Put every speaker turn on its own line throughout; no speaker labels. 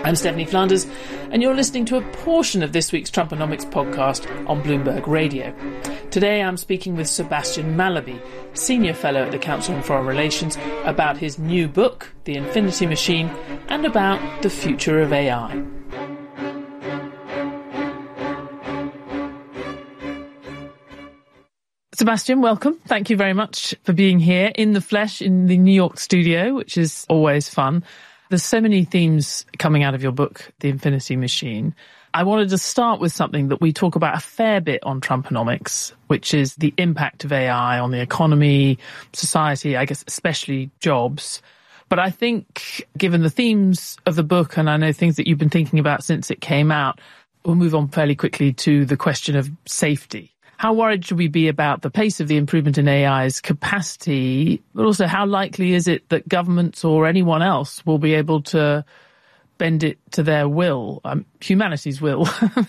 I'm Stephanie Flanders, and you're listening to a portion of this week's Trumponomics podcast on Bloomberg Radio. Today I'm speaking with Sebastian Mallaby, Senior Fellow at the Council on Foreign Relations, about his new book, The Infinity Machine, and about the future of AI. Sebastian, welcome. Thank you very much for being here in the flesh in the New York studio, which is always fun. There's so many themes coming out of your book, The Infinity Machine. I wanted to start with something that we talk about a fair bit on Trumponomics, which is the impact of AI on the economy, society, I guess especially jobs. But I think, given the themes of the book, and I know things that you've been thinking about since it came out, we'll move on fairly quickly to the question of safety. How worried should we be about the pace of the improvement in AI's capacity, but also how likely is it that governments or anyone else will be able to bend it to their will, humanity's will?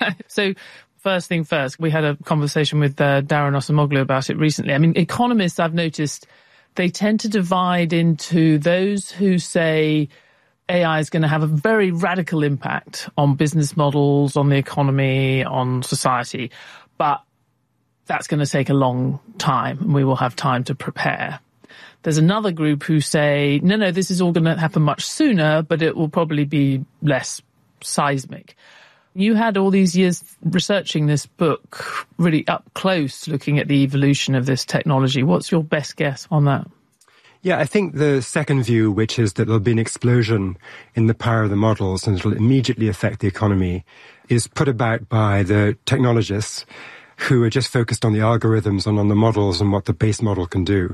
So first thing first, we had a conversation with Daron Acemoglu about it recently. I mean, economists, I've noticed, they tend to divide into those who say AI is going to have a very radical impact on business models, on the economy, on society, but that's going to take a long time and we will have time to prepare. There's another group who say, no, this is all going to happen much sooner, but it will probably be less seismic. You had all these years researching this book, really up close, looking at the evolution of this technology. What's your best guess on that?
Yeah, I think the second view, which is that there'll be an explosion in the power of the models and it'll immediately affect the economy, is put about by the technologists who are just focused on the algorithms and on the models and what the base model can do.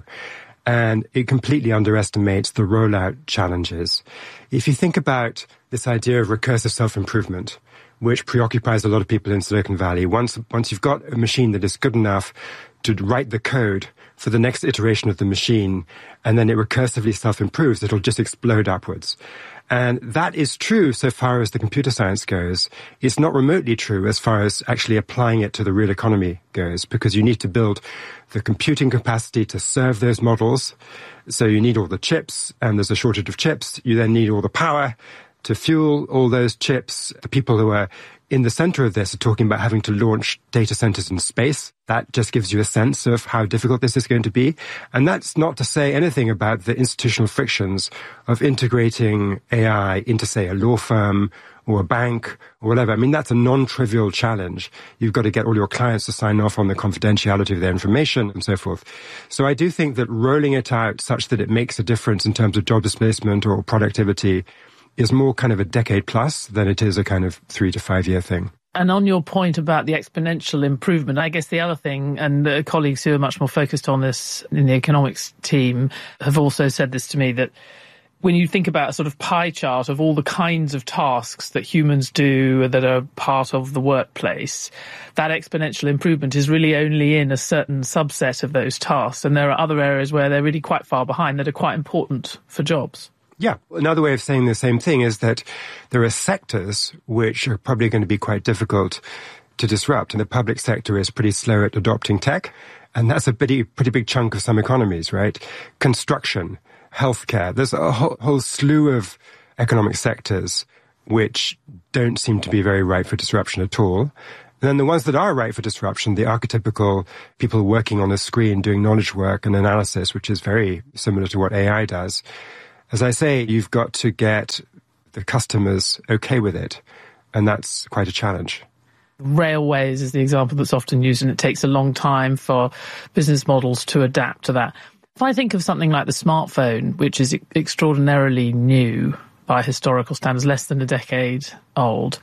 And it completely underestimates the rollout challenges. If you think about this idea of recursive self-improvement, which preoccupies a lot of people in Silicon Valley, once you've got a machine that is good enough to write the code for the next iteration of the machine, and then it recursively self-improves, it'll just explode upwards. And that is true so far as the computer science goes. It's not remotely true as far as actually applying it to the real economy goes, because you need to build the computing capacity to serve those models. So you need all the chips, and there's a shortage of chips. You then need all the power to fuel all those chips. The people who are in the center of this are talking about having to launch data centers in space. That just gives you a sense of how difficult this is going to be. And that's not to say anything about the institutional frictions of integrating AI into, say, a law firm or a bank or whatever. I mean, that's a non-trivial challenge. You've got to get all your clients to sign off on the confidentiality of their information and so forth. So I do think that rolling it out such that it makes a difference in terms of job displacement or productivity is more kind of a decade plus than it is a kind of 3 to 5 year thing.
And on your point about the exponential improvement, I guess the other thing, and the colleagues who are much more focused on this in the economics team have also said this to me, that when you think about a sort of pie chart of all the kinds of tasks that humans do that are part of the workplace, that exponential improvement is really only in a certain subset of those tasks. And there are other areas where they're really quite far behind that are quite important for jobs.
Yeah. Another way of saying the same thing is that there are sectors which are probably going to be quite difficult to disrupt. And the public sector is pretty slow at adopting tech. And that's a pretty big chunk of some economies, right? Construction, healthcare. There's a whole slew of economic sectors which don't seem to be very ripe for disruption at all. And then the ones that are ripe for disruption, the archetypical people working on a screen doing knowledge work and analysis, which is very similar to what AI does. As I say, you've got to get the customers okay with it, and that's quite a challenge.
Railways is the example that's often used, and it takes a long time for business models to adapt to that. If I think of something like the smartphone, which is extraordinarily new by historical standards, less than a decade old,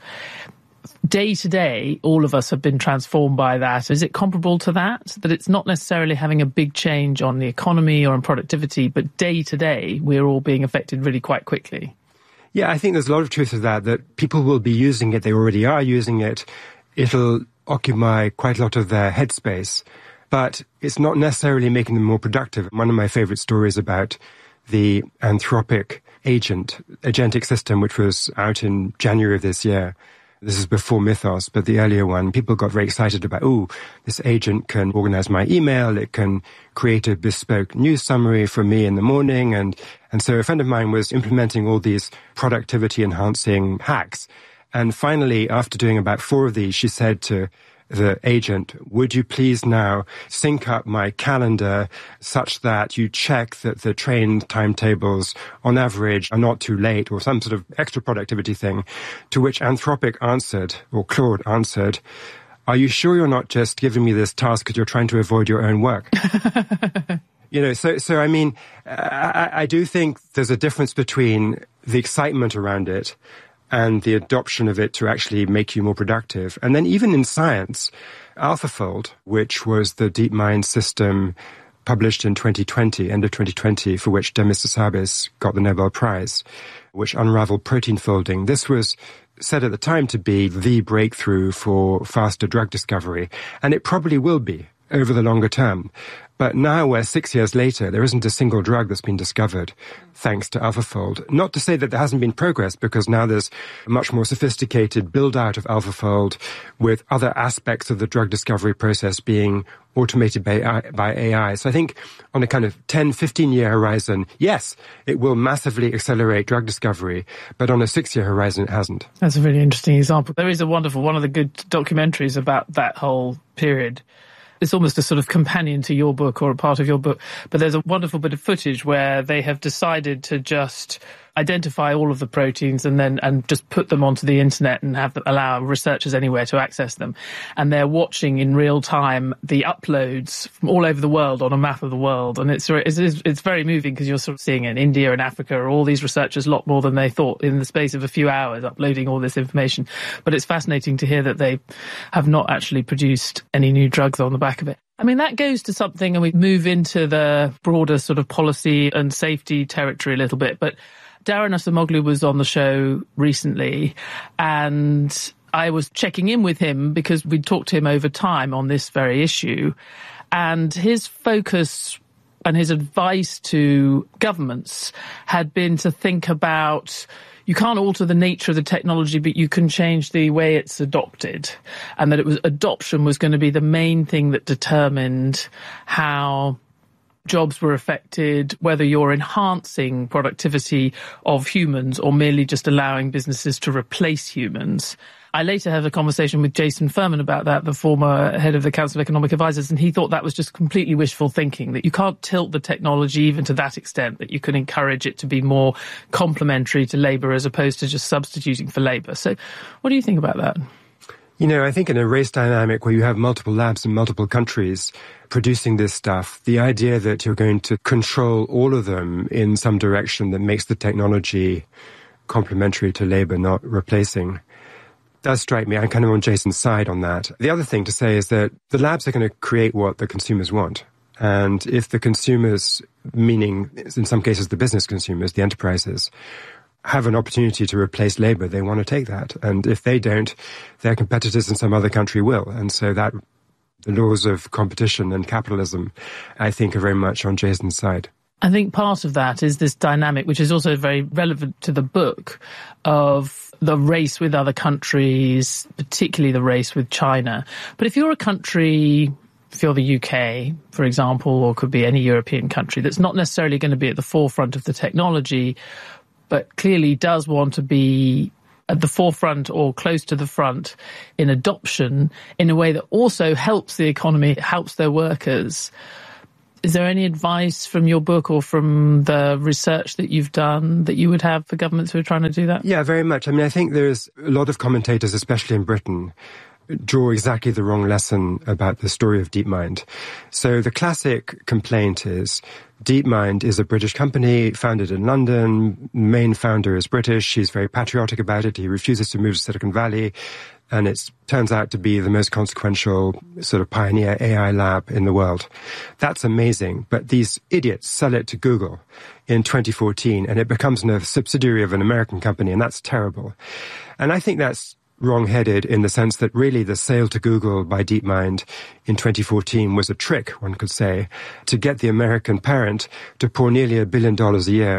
day to day, all of us have been transformed by that. Is it comparable to that? That it's not necessarily having a big change on the economy or on productivity, but day to day, we're all being affected really quite quickly.
Yeah, I think there's a lot of truth to that people will be using it. They already are using it. It'll occupy quite a lot of their headspace, but it's not necessarily making them more productive. One of my favorite stories about the Anthropic agentic system, which was out in January of this year, This is before Mythos, but the earlier one, people got very excited about, this agent can organize my email, it can create a bespoke news summary for me in the morning. And so a friend of mine was implementing all these productivity-enhancing hacks. And finally, after doing about 4 of these, she said to the agent, would you please now sync up my calendar such that you check that the train timetables on average are not too late, or some sort of extra productivity thing, to which Anthropic answered, or Claude answered, are you sure you're not just giving me this task because you're trying to avoid your own work? So I mean, I do think there's a difference between the excitement around it and the adoption of it to actually make you more productive. And then even in science, AlphaFold, which was the DeepMind system published in 2020, end of 2020, for which Demis Hassabis got the Nobel Prize, which unraveled protein folding. This was said at the time to be the breakthrough for faster drug discovery, and it probably will be over the longer term. But now, where 6 years later, there isn't a single drug that's been discovered thanks to AlphaFold. Not to say that there hasn't been progress, because now there's a much more sophisticated build-out of AlphaFold with other aspects of the drug discovery process being automated by AI. So I think on a kind of 10, 15-year horizon, yes, it will massively accelerate drug discovery, but on a 6-year horizon, it hasn't.
That's a really interesting example. There is one of the good documentaries about that whole period. It's almost a sort of companion to your book or a part of your book. But there's a wonderful bit of footage where they have decided to just identify all of the proteins and just put them onto the internet and allow researchers anywhere to access them. And they're watching in real time the uploads from all over the world on a map of the world. And it's very moving, because you're sort of seeing in India and Africa are all these researchers, a lot more than they thought, in the space of a few hours, uploading all this information. But it's fascinating to hear that they have not actually produced any new drugs on the back of it. I mean, that goes to something, and we move into the broader sort of policy and safety territory a little bit. But Darren Acemoglu was on the show recently, and I was checking in with him because we'd talked to him over time on this very issue. And his focus and his advice to governments had been to think about, you can't alter the nature of the technology, but you can change the way it's adopted. And that adoption was going to be the main thing that determined how jobs were affected, whether you're enhancing productivity of humans or merely just allowing businesses to replace humans. I later had a conversation with Jason Furman about that, the former head of the Council of Economic Advisors, and he thought that was just completely wishful thinking, that you can't tilt the technology even to that extent, that you can encourage it to be more complementary to labour as opposed to just substituting for labour. So what do you think about that?
I think in a race dynamic where you have multiple labs in multiple countries producing this stuff, the idea that you're going to control all of them in some direction that makes the technology complementary to labour, not replacing, does strike me. I'm kind of on Jason's side on that. The other thing to say is that the labs are going to create what the consumers want. And if the consumers, meaning in some cases the business consumers, the enterprises, have an opportunity to replace labour, they want to take that. And if they don't, their competitors in some other country will. And so that the laws of competition and capitalism, I think, are very much on Jason's side.
I think part of that is this dynamic, which is also very relevant to the book, of the race with other countries, particularly the race with China. But if you're a country, if you're the UK, for example, or could be any European country that's not necessarily going to be at the forefront of the technology, but clearly does want to be at the forefront or close to the front in adoption in a way that also helps the economy, helps their workers. Is there any advice from your book or from the research that you've done that you would have for governments who are trying to do that?
Yeah, very much. I mean, I think there's a lot of commentators, especially in Britain, draw exactly the wrong lesson about the story of DeepMind. So the classic complaint is DeepMind is a British company founded in London. Main founder is British. He's very patriotic about it. He refuses to move to Silicon Valley. And it turns out to be the most consequential sort of pioneer AI lab in the world. That's amazing. But these idiots sell it to Google in 2014, and it becomes a subsidiary of an American company, and that's terrible. And I think that's wrong-headed in the sense that really the sale to Google by DeepMind in 2014 was a trick, one could say, to get the American parent to pour nearly $1 billion a year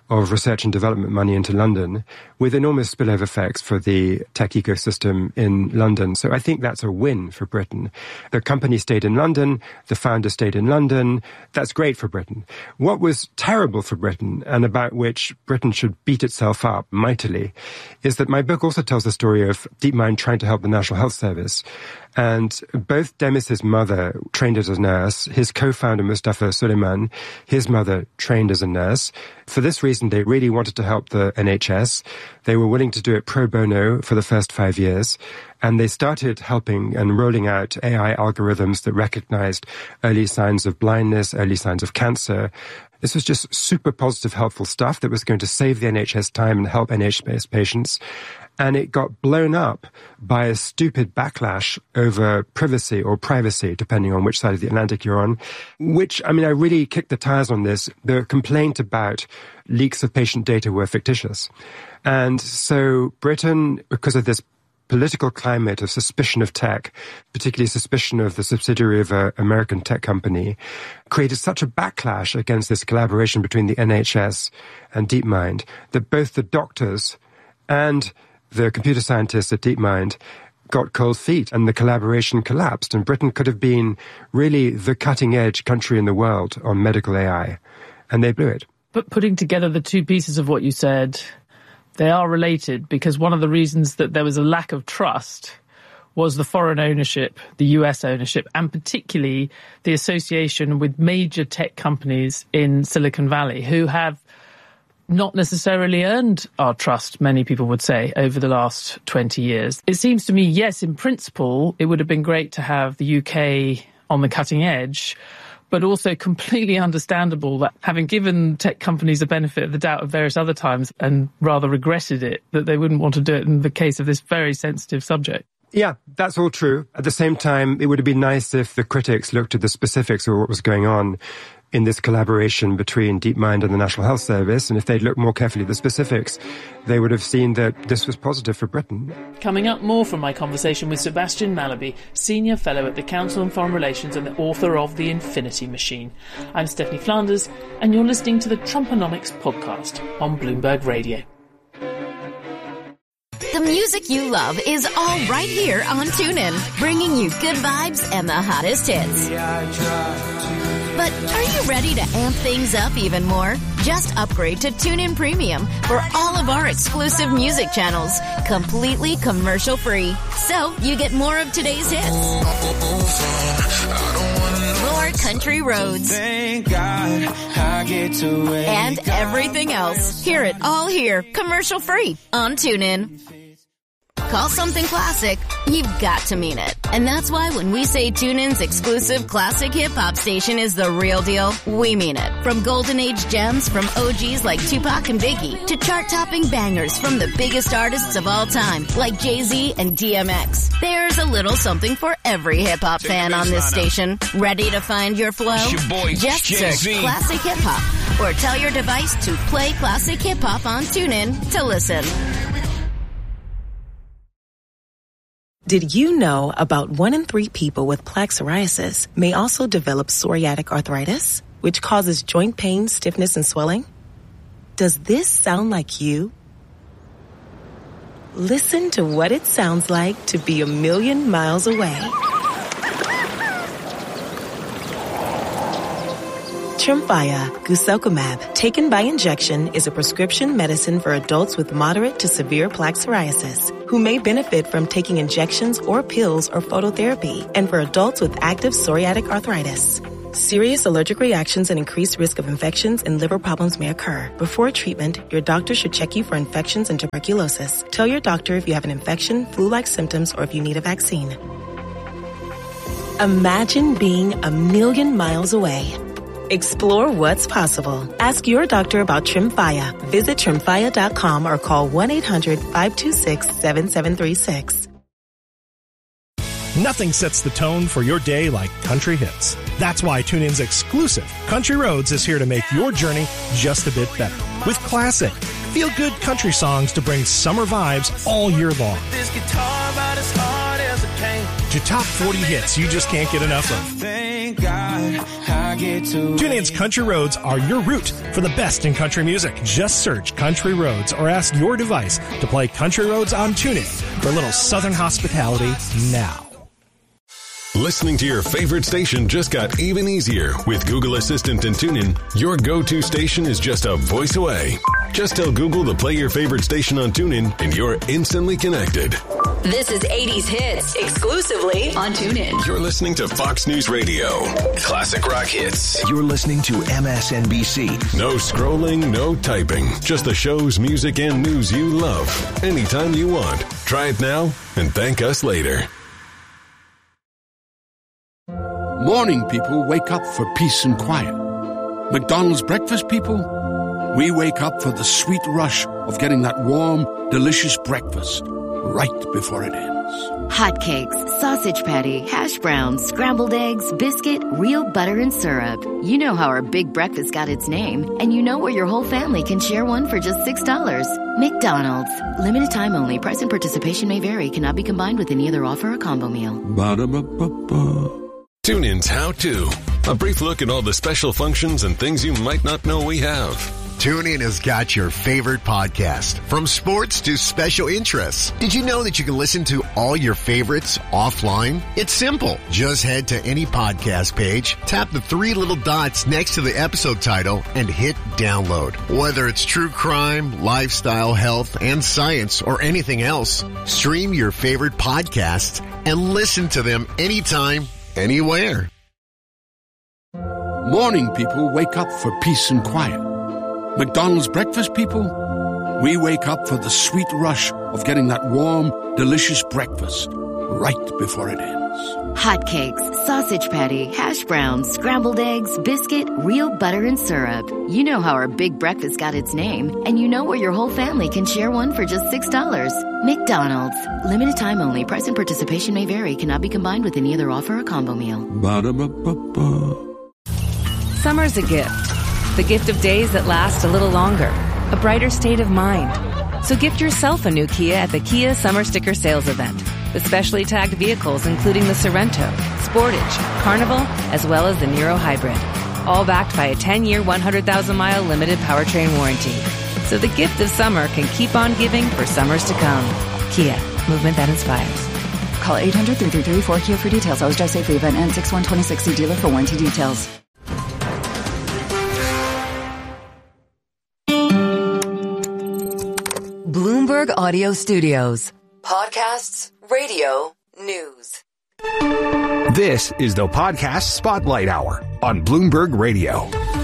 of research and development money into London, with enormous spillover effects for the tech ecosystem in London. So I think that's a win for Britain. The company stayed in London, the founder stayed in London. That's great for Britain. What was terrible for Britain, and about which Britain should beat itself up mightily, is that my book also tells the story of DeepMind trying to help the National Health Service. And both Demis's mother trained as a nurse, his co-founder Mustafa Suleyman, his mother trained as a nurse. For this reason, they really wanted to help the NHS. They were willing to do it pro bono for the first 5 years. And they started helping and rolling out AI algorithms that recognized early signs of blindness, early signs of cancer. This was just super positive, helpful stuff that was going to save the NHS time and help NHS patients. And it got blown up by a stupid backlash over privacy or privacy, depending on which side of the Atlantic you're on, which, I really kicked the tires on this. The complaint about leaks of patient data were fictitious. And so Britain, because of this political climate of suspicion of tech, particularly suspicion of the subsidiary of an American tech company, created such a backlash against this collaboration between the NHS and DeepMind that both the doctors and the computer scientists at DeepMind got cold feet and the collaboration collapsed, and Britain could have been really the cutting-edge country in the world on medical AI, and they blew it.
But putting together the two pieces of what you said, they are related, because one of the reasons that there was a lack of trust was the foreign ownership, the US ownership, and particularly the association with major tech companies in Silicon Valley who have not necessarily earned our trust, many people would say, over the last 20 years. It seems to me, yes, in principle, it would have been great to have the UK on the cutting edge, but also completely understandable that having given tech companies the benefit of the doubt at various other times and rather regretted it, that they wouldn't want to do it in the case of this very sensitive subject.
Yeah, that's all true. At the same time, it would have been nice if the critics looked at the specifics of what was going on in this collaboration between DeepMind and the National Health Service, and if they'd looked more carefully at the specifics, they would have seen that this was positive for Britain.
Coming up, more from my conversation with Sebastian Mallaby, Senior Fellow at the Council on Foreign Relations and the author of The Infinity Machine. I'm Stephanie Flanders, and you're listening to the Trumponomics podcast on Bloomberg Radio.
The music you love is all right here on TuneIn, bringing you good vibes and the hottest hits. But are you ready to amp things up even more? Just upgrade to TuneIn Premium for all of our exclusive music channels, completely commercial-free. So you get more of today's hits, more country roads, and everything else. Hear it all here, commercial-free on TuneIn. Call something classic, you've got to mean it. And that's why when we say TuneIn's exclusive classic hip-hop station is the real deal, we mean it. From golden age gems from OGs like Tupac and Biggie to chart-topping bangers from the biggest artists of all time like Jay-Z and DMX. There's a little something for every hip-hop fan on this station. Ready to find your flow? Just search Classic Hip-Hop or tell your device to play Classic Hip-Hop on TuneIn to listen.
Did you know about 1 in 3 people with plaque psoriasis may also develop psoriatic arthritis, which causes joint pain, stiffness, and swelling? Does this sound like you? Listen to what it sounds like to be 1,000,000 miles away. Tremfya guselkumab, taken by injection, is a prescription medicine for adults with moderate to severe plaque psoriasis who may benefit from taking injections or pills or phototherapy, and for adults with active psoriatic arthritis. Serious allergic reactions and increased risk of infections and liver problems may occur. Before treatment, your doctor should check you for infections and tuberculosis. Tell your doctor if you have an infection, flu-like symptoms, or if you need a vaccine. Imagine being 1,000,000 miles away. Explore what's possible. Ask your doctor about Tremfya. Visit Tremfya.com or call 1-800-526-7736.
Nothing sets the tone for your day like country hits. That's why TuneIn's exclusive Country Roads is here to make your journey just a bit better. With classic, feel-good country songs to bring summer vibes all year long. To top 40 hits you just can't get enough of. TuneIn's Country Roads are your route for the best in country music. Just search Country Roads or ask your device to play Country Roads on TuneIn for a little Southern hospitality now.
Listening to your favorite station just got even easier with Google Assistant and TuneIn. Your go-to station is just a voice away. Just tell Google to play your favorite station on TuneIn and you're instantly connected.
This is 80s Hits, exclusively on TuneIn.
You're listening to Fox News Radio. Classic rock hits.
You're listening to MSNBC.
No scrolling, no typing. Just the shows, music, and news you love. Anytime you want. Try it now and thank us later.
Morning people wake up for peace and quiet. McDonald's breakfast people, we wake up for the sweet rush of getting that warm, delicious breakfast right before it ends.
Hotcakes, sausage patty, hash browns, scrambled eggs, biscuit, real butter and syrup. You know how our big breakfast got its name, and you know where your whole family can share one for just $6. McDonald's. Limited time only. Price and participation may vary. Cannot be combined with any other offer or combo meal.
Ba-da-ba-ba-ba.
TuneIn's How To. A brief look at all the special functions and things you might not know we have.
TuneIn has got your favorite podcast, from sports to special interests. Did you know that you can listen to all your favorites offline? It's simple. Just head to any podcast page, tap the three little dots next to the episode title, and hit download. Whether it's true crime, lifestyle, health, and science, or anything else, stream your favorite podcasts and listen to them anytime, anywhere.
Morning people wake up for peace and quiet. McDonald's breakfast people, we wake up for the sweet rush of getting that warm, delicious breakfast right before it ends.
Hotcakes, sausage patty, hash browns, scrambled eggs, biscuit, real butter and syrup. You know how our big breakfast got its name, and you know where your whole family can share one for just $6. McDonald's. Limited time only. Price and participation may vary. Cannot be combined with any other offer or combo meal.
Ba-da-ba-ba-ba.
Summer's a gift. The gift of days that last a little longer. A brighter state of mind. So gift yourself a new Kia at the Kia Summer Sticker Sales Event. With specially tagged vehicles including the Sorento, Sportage, Carnival, as well as the Niro Hybrid. All backed by a 10-year, 100,000-mile limited powertrain warranty. So the gift of summer can keep on giving for summers to come. Kia. Movement that inspires.
Call 800-333-4KIA for details. Always drive safely. Event ends 6/1/26. See dealer for warranty details.
Bloomberg Audio Studios. Podcasts, radio, news.
This is the Podcast Spotlight Hour on Bloomberg Radio.